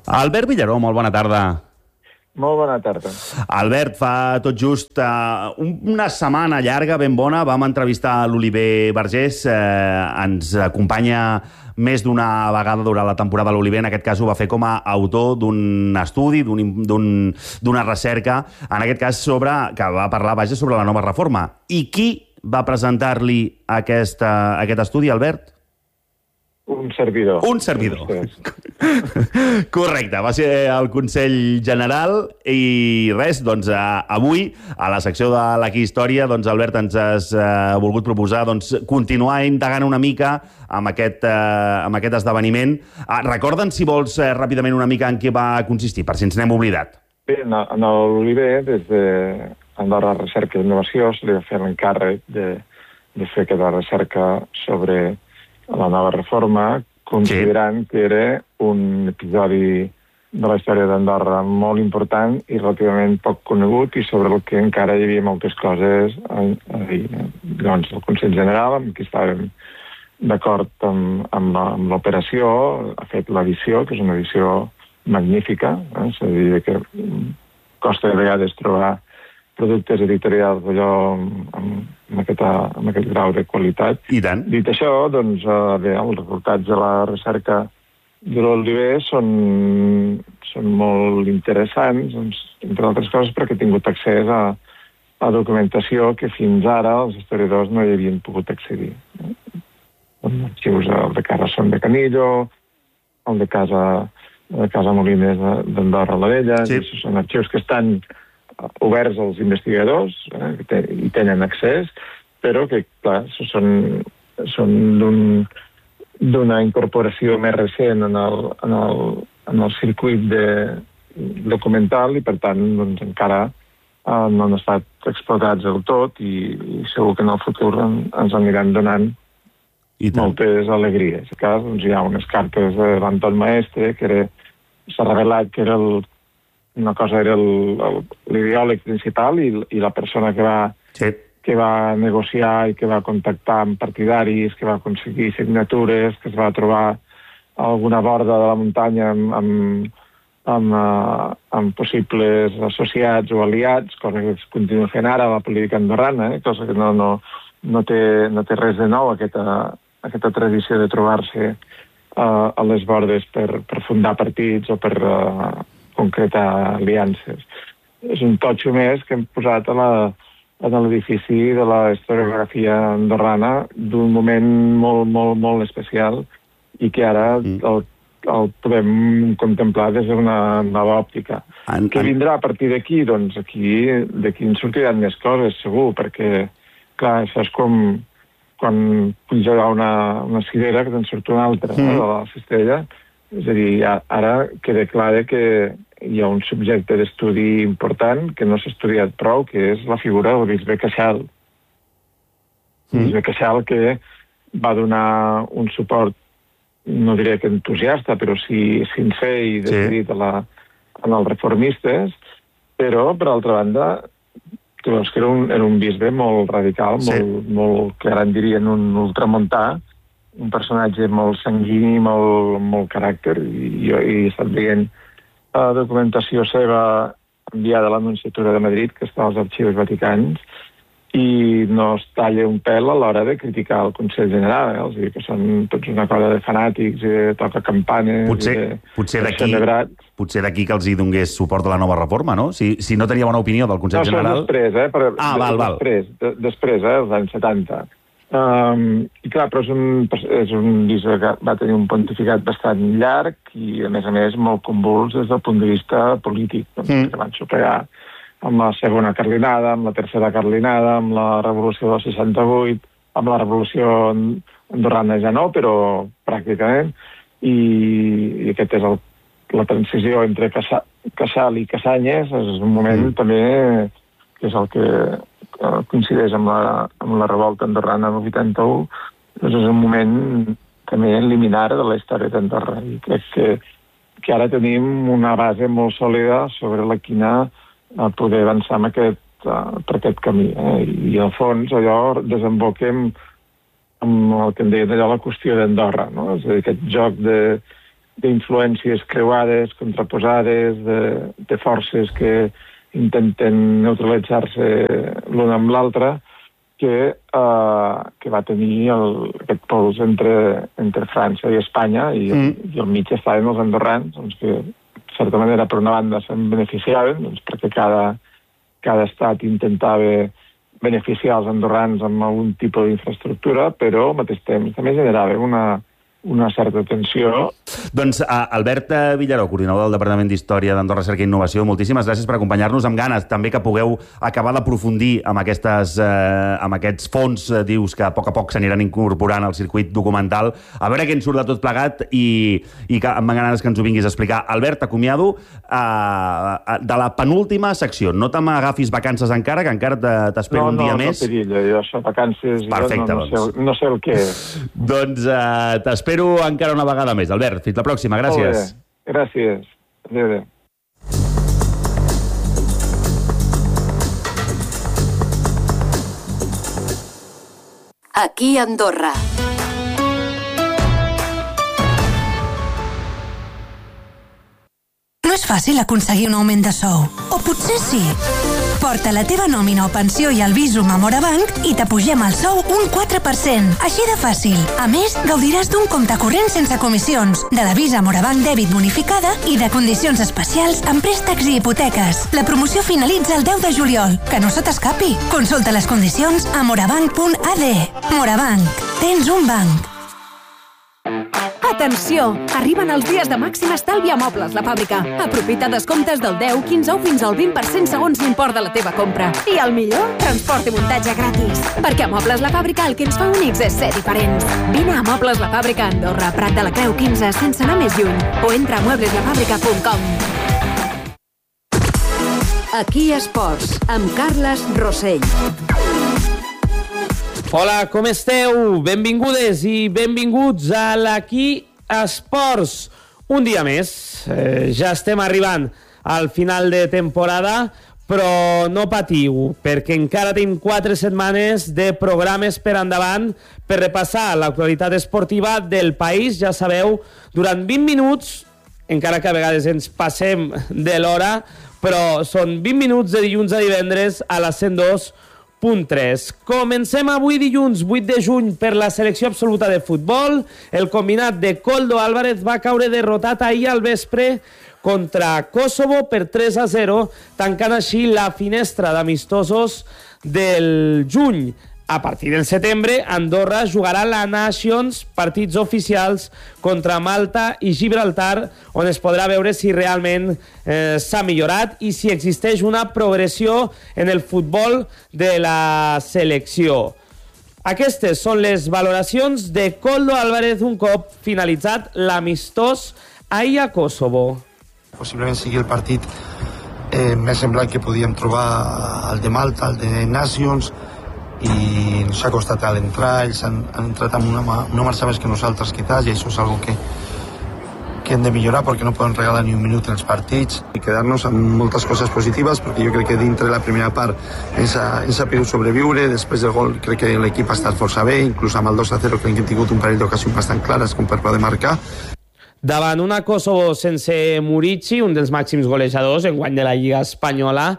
Albert Villaró, molt bona tarda. Molt bona tarda. Albert, fa tot just una setmana llarga, ben bona, vam entrevistar l'Oliver Vergés. Ens acompanya més d'una vegada durant la temporada l'Oliver. En aquest cas ho va fer com a autor d'un estudi, d'una recerca, en aquest cas que va parlar, sobre la nova reforma. I qui va presentar-li aquest estudi, Albert? Un servidor. Un servidor. Correcte, va ser el Consell General i res, doncs avui, a la secció de l'Aquí Història, doncs Albert, ens has volgut proposar continuar indagant una mica amb aquest esdeveniment. Recorda'ns, si vols, ràpidament una mica en què va consistir, per si ens n'hem oblidat. Bé, en l'Oliver, des d'Andorra Recerca i Innovació, se li va fer l'encàrrec de fer aquesta recerca sobre la nova reforma, considerant que era un episodi de la història d'Andorra molt important i relativament poc conegut i sobre el que encara hi havia moltes coses a dir. Doncs el Consell General, amb qui estàvem d'acord amb l'operació, ha fet l'edició, que és una edició magnífica, és a dir, que costa de vegades trobar productes editorials d'allò amb aquest grau de qualitat. I tant. Dit això, doncs, bé, els resultats de la recerca de l'Oliver són molt interessants, doncs, entre altres coses perquè he tingut accés a documentació que fins ara els historiadors no hi havien pogut accedir. Arxius de Casa Son de Canillo, el de Casa Molines d'Andorra la Vella, sí. Són arxius que estan oberts als investigadors, hi tenen accés, però que, clar, són d'una incorporació més recent en el circuit documental i, per tant, doncs, encara no han estat explotats del tot i segur que en el futur ens aniran donant moltes alegries. En cas, doncs, hi ha unes cartes de l'Anton Maestre que s'ha revelat que era una cosa era l'ideòleg principal i la persona que va negociar i que va contactar amb partidaris, que va aconseguir signatures, que es va trobar a alguna borda de la muntanya amb possibles associats o aliats, cosa que es continua fent ara a la política andorrana, cosa que no té res de nou, aquesta tradició de trobar-se a les bordes per fundar partits o per concretar aliances. És un totxo més que hem posat a l'edifici de la historiografia andorrana d'un moment molt, molt, molt especial i que ara el podem contemplar des d'una nova òptica. Què vindrà a partir d'aquí? Doncs d'aquí en sortiran més coses, segur, perquè, clar, això és com quan puja una cirera que te'n surt una altra de la cistella. És a dir, ara queda clar que hi ha un subjecte d'estudi important que no s'ha estudiat prou, que és la figura del bisbe Queixal. El bisbe Queixal que va donar un suport, no diré que entusiasta, però sí sincer i decidit als reformistes, però, per altra banda, tu veus que era un bisbe molt radical, molt que ara en dirien un ultramontà, un personatge molt sanguini, molt caràcter, i jo he estat veient documentació seva enviada a l'Anunciatura de Madrid, que està als arxius vaticans, i no es talla un pèl a l'hora de criticar el Consell General. És a dir, que són tots una colla de fanàtics i de toca campanes Potser d'aquí que els hi donés suport a la nova reforma, no? Si no tenia bona opinió del Consell General... No, després, als anys 70. I clar, però és un bisbe que va tenir un pontificat bastant llarg i, a més, molt convuls des del punt de vista polític. Que van superar amb la segona carlinada, amb la tercera carlinada, amb la revolució del 68, amb la revolució andorrana ja no, però pràcticament. I aquest és la transició entre Casal i Casanyes, és un moment també que és el que coincideix amb la revolta andorrana del 81, doncs és un moment també liminar de la història d'Andorra. I crec que ara tenim una base molt sòlida sobre la quina poder avançar per aquest camí. I al fons allò desemboquem amb el que en deien allò la qüestió d'Andorra, no? És a dir, aquest joc d'influències creuades, contraposades, de forces que intenten neutralitzar-se l'un amb l'altre, que va tenir aquest pols entre França i Espanya, i al mig estaven els andorrans, doncs, que, de certa manera, per una banda, se'n beneficiaven, doncs, perquè cada estat intentava beneficiar els andorrans amb algun tipus d'infraestructura, però al mateix temps també generava una certa tensió. Doncs Albert Villaró, coordinador del Departament d'Història d'Andorra, Recerca i Innovació, moltíssimes gràcies per acompanyar-nos, amb ganes també que pugueu acabar d'aprofundir amb aquests fons, dius, que a poc s'aniran incorporant al circuit documental, a veure què en surt de tot plegat i que amb ganes que ens ho vinguis a explicar. Albert, t'acomiado de la penúltima secció. No te m'agafis vacances encara, que encara t'espero un dia més. No, Pirillo, jo això, vacances, perfecte, no sé el què és. Doncs t'espero encara una vegada més. Albert, fins la pròxima. Gràcies. Gràcies. Adéu. Aquí Andorra. No és fàcil aconseguir un augment de sou. O potser sí. Porta la teva nòmina o pensió i el Visum a Morabanc i t'apugem el sou un 4%. Així de fàcil. A més, gaudiràs d'un compte corrent sense comissions, de la Visa Morabanc dèbit bonificada i de condicions especials en préstecs i hipoteques. La promoció finalitza el 10 de juliol. Que no se t'escapi. Consulta les condicions a morabanc.ad. Morabanc. Tens un banc. Atenció! Arriben els dies de màxim estalvi a Mobles La Fàbrica. Aprofita descomptes del 10, 15 o fins al 20% segons l'import de la teva compra. I el millor? Transport i muntatge gratis. Perquè a Mobles La Fàbrica el que ens fa únics és ser diferents. Vine a Mobles La Fàbrica a Andorra, Prat de la Creu 15, sense anar més lluny. O entra a muebleslafàbrica.com. Aquí Esports, amb Carles Rossell. Hola, com esteu? Benvingudes i benvinguts a l'Aquí Esports. Un dia més. Ja estem arribant al final de temporada, però no patiu, perquè encara tenim 4 setmanes de programes per endavant per repassar l'actualitat esportiva del país. Ja sabeu, durant 20 minuts, encara que a vegades ens passem de l'hora, però són 20 minuts de dilluns a divendres a la 102.3. Comencem avui dilluns 8 de juny per la selecció absoluta de futbol. El combinat de Koldo Álvarez va caure derrotat ahir al vespre contra Kosovo per 3-0, tancant així la finestra d'amistosos del juny. A partir del setembre, Andorra jugarà la Nations, partits oficials contra Malta i Gibraltar, on es podrà veure si realment s'ha millorat i si existeix una progressió en el futbol de la selecció. Aquestes són les valoracions de Koldo Álvarez un cop finalitzat l'amistós ahir a Kosovo. Possiblement sigui el partit més semblant que podíem trobar el de Malta, el de Nations, i ens ha costat a l'entrar. Ells han entrat amb una marxa més que nosaltres quizás, i això és algo que hem de millorar perquè no poden regalar ni un minut en els partits i quedar-nos amb moltes coses positives, perquè jo crec que dintre la primera part ens ha pogut sobreviure. Després del gol crec que l'equip ha estat força bé, inclús amb el 2-0 crec que hem tingut un parell d'ocasions bastant clares com per poder marcar. Davant una Kosovo sense Murici, un dels màxims golejadors en guany de la Lliga Espanyola,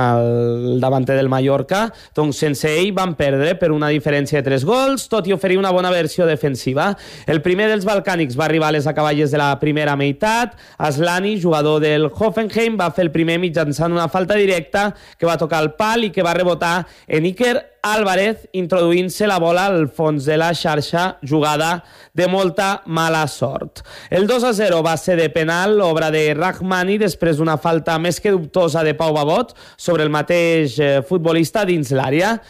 el davanter del Mallorca, doncs sense ell van perdre per una diferència de 3 gols, tot i oferir una bona versió defensiva. El primer dels balcànics va arribar a les acaballes de la primera meitat. Aslani, jugador del Hoffenheim, va fer el primer mitjançant una falta directa que va tocar el pal i que va rebotar en Iker Álvarez, introduint-se la bola al fons de la xarxa, jugada de molta mala sort. El 2-0 va ser de penal, obra de Rahmani, després d'una falta més que dubtosa de Pau Babot sobre el mateix futbolista dins l'àrea.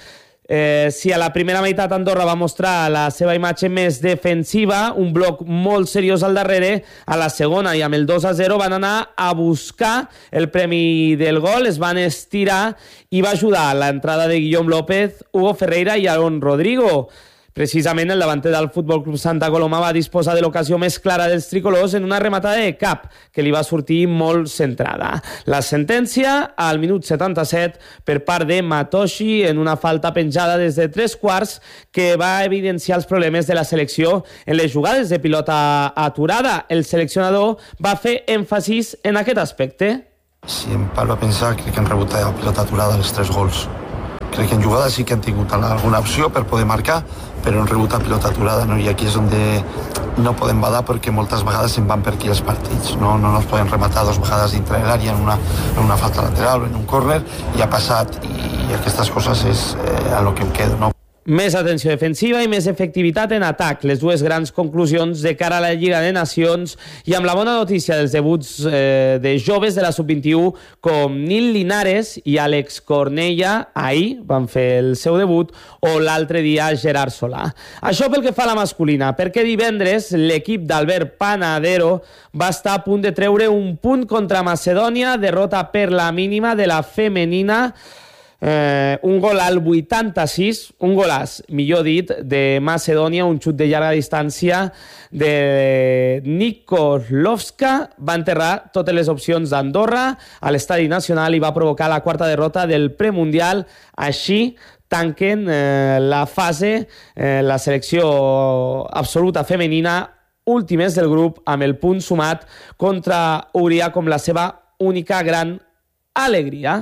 Si a la primera meitat Andorra va mostrar la seva imatge més defensiva, un bloc molt seriós al darrere, a la segona i amb el 2-0 van anar a buscar el premi del gol, es van estirar i va ajudar a l'entrada de Guillaume López, Hugo Ferreira i Aaron Rodrigo. Precisament el davanter del Futbol Club Santa Coloma va disposar de l'ocasió més clara dels tricolors en una rematada de cap que li va sortir molt centrada. La sentència al minut 77 per part de Matoshi en una falta penjada des de 3/4 que va evidenciar els problemes de la selecció en les jugades de pilota aturada. El seleccionador va fer èmfasis en aquest aspecte. Si em paro a pensar, crec que han rebut a pilota aturada els 3 gols. Crec que en jugada sí que han tingut alguna opció per poder marcar, però han rebut a pilota aturada, no? I aquí és on no podem badar perquè moltes vegades se'n van per aquí els partits. No ens poden rematar 2 vegades dintre de l'àrea en una falta lateral o en un córner, i ha passat, i aquestes coses és a lo que em quedo, no? Més atenció defensiva i més efectivitat en atac. Les dues grans conclusions de cara a la Lliga de Nacions, i amb la bona notícia dels debuts de joves de la Sub-21 com Nil Linares i Àlex Cornella, ahir van fer el seu debut, o l'altre dia Gerard Solà. Això pel que fa a la masculina, perquè divendres l'equip d'Albert Panadero va estar a punt de treure un punt contra Macedònia, derrota per la mínima de la femenina, un gol al 86, un golàs, millor dit, de Macedònia, un xut de llarga distància de Nikolovska, va enterrar totes les opcions d'Andorra a l'Estadi Nacional i va provocar la quarta derrota del premundial. Així tanquen la fase, la selecció absoluta femenina, últimes del grup, amb el punt sumat contra Hongria com la seva única gran alegria.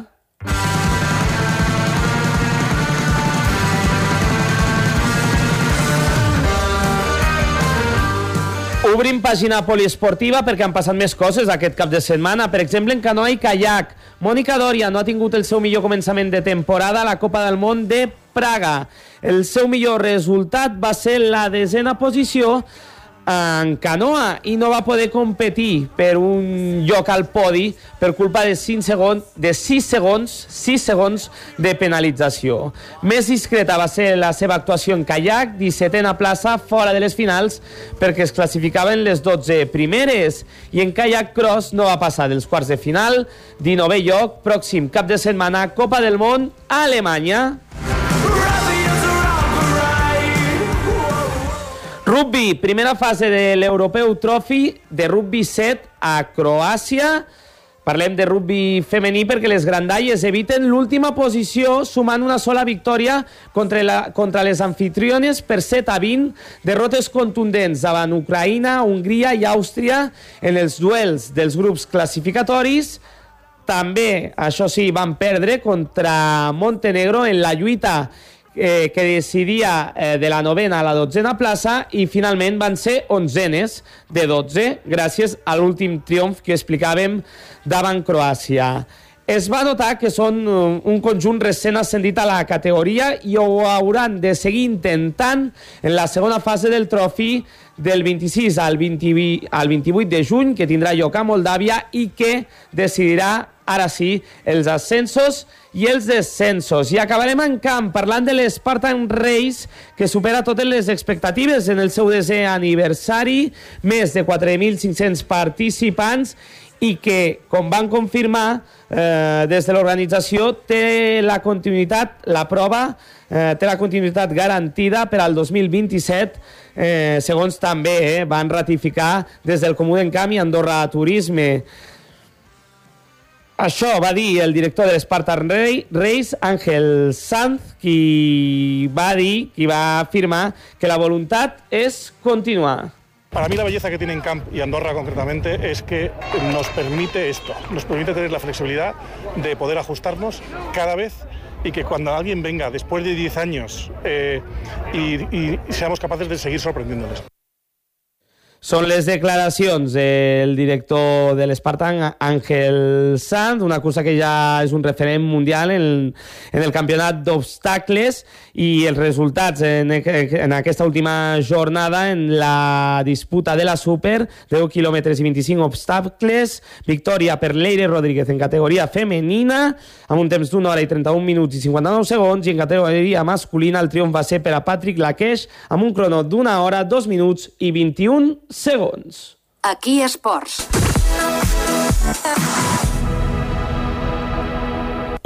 Obrim pàgina poliesportiva perquè han passat més coses aquest cap de setmana. Per exemple, en canoa i caiac, Mònica Doria no ha tingut el seu millor començament de temporada a la Copa del Món de Praga. El seu millor resultat va ser la 10ª posició en canoa i no va poder competir per un lloc al podi per culpa de 6 segons de penalització. Més discreta va ser la seva actuació en caiac, 17a plaça fora de les finals perquè es classificaven les 12 primeres, i en caiac cross no va passar dels quarts de final, 19è lloc, pròxim cap de setmana, Copa del Món a Alemanya. Rugby, primera fase de l'Europeu Trophy de rugby 7 a Croàcia. Parlem de rugby femení perquè les grandalles eviten l'última posició sumant una sola victòria contra les anfitriones per 7-20, derrotes contundents davant Ucraïna, Hongria i Àustria en els duels dels grups classificatoris. També, això sí, van perdre contra Montenegro en la lluita que decidia de la 9ª a la 12ª plaça, i finalment van ser 11enes de 12 gràcies a l'últim triomf que explicàvem davant Croàcia. Es va notar que són un conjunt recent ascendit a la categoria i ho hauran de seguir intentant en la segona fase del trofi del 26 al 28 de juny, que tindrà lloc a Moldàvia i que decidirà, ara sí, els ascensos i els descensos. I acabarem en camp parlant de l'Spartan Race, que supera totes les expectatives en el seu 10è aniversari, més de 4.500 participants, i que, com van confirmar des de l'organització, té la continuïtat, la prova té la continuïtat garantida per al 2027, segons també van ratificar des del Comú d'Encamp i Andorra Turisme. Això va dir el director de l'Spartan Race, Ángel Sanz, qui va afirmar que la voluntat és continuar. Para mí la belleza que tiene Encamp y Andorra concretamente es que nos permite esto, nos permite tener la flexibilidad de poder ajustarnos cada vez, y que cuando alguien venga después de 10 años y seamos capaces de seguir sorprendiéndoles. Són les declaracions del director de l'Spartan, Ángel Sanz, una cursa que ja és un referent mundial en el campionat d'obstacles, i els resultats en aquesta última jornada en la disputa de la Super, 10 quilòmetres i 25 obstacles, victòria per Leire Rodríguez en categoria femenina, amb un temps d'1 hora i 31 minuts i 59 segons, i en categoria masculina el triomf va ser per a Patrick Laqueix, amb un crono d'1 hora, 2 minuts i 21 segons. Aquí Esports.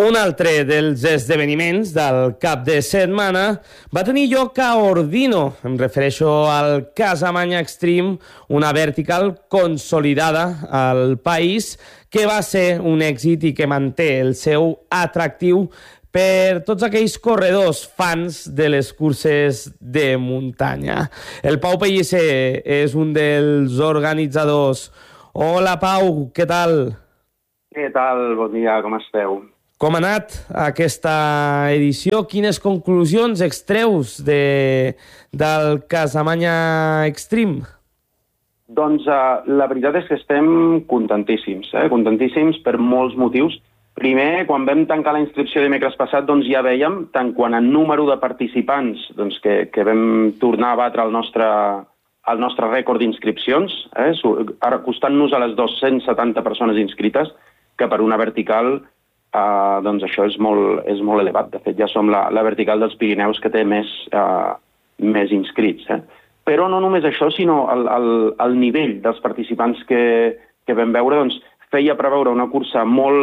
Un altre dels esdeveniments del cap de setmana va tenir lloc a Ordino. Em refereixo al Casamanya Extreme, una vertical consolidada al país que va ser un èxit i que manté el seu atractiu per tots aquells corredors fans de les curses de muntanya. El Pau Pellicer és un dels organitzadors. Hola, Pau, què tal? Què tal? Bon dia, com esteu? Com ha anat aquesta edició? Quines conclusions extreus del Casamanya Extreme? Doncs la veritat és que estem contentíssims, contentíssims per molts motius. Primer, quan vam tancar la inscripció dimecres passat, doncs ja vèiem, tant quant a número de participants, doncs que vam tornar a batre el nostre rècord d'inscripcions, ara acostant-nos a les 270 persones inscrites, que per una vertical doncs això és molt elevat. De fet, ja som la vertical dels Pirineus que té més inscrits. Però no només això, sinó el nivell dels participants que vam veure, doncs feia preveure una cursa molt